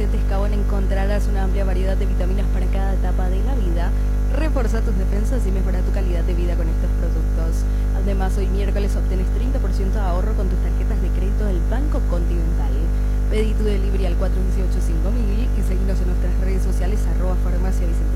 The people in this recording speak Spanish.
Nutrientes Cabón encontrarás una amplia variedad de vitaminas para cada etapa de la vida. Refuerza tus defensas y mejora tu calidad de vida con estos productos. Además, hoy miércoles obtienes 30% de ahorro con tus tarjetas de crédito del Banco Continental. Pedí tu delivery al 418-5000 y seguinos en nuestras redes sociales @farmacia Vicente.